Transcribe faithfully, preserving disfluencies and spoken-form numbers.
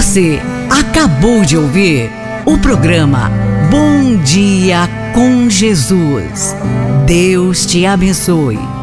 Você acabou de ouvir o programa Bom Dia com Jesus. Deus te abençoe.